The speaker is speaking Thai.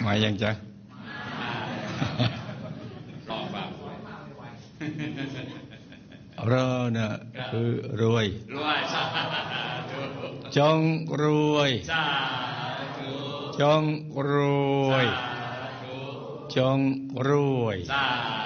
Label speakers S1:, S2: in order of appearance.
S1: มายังจ๊ะเราเนี่ยคือรวยจงรวยจงรวยจงรวย